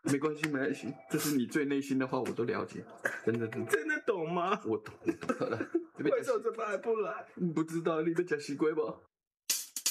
没关系，没关系，这是你最内心的话，我都了解，真的。 真的懂吗？ 我懂了。 为什么这么还不来？ 你不知道你被吃西龟吧？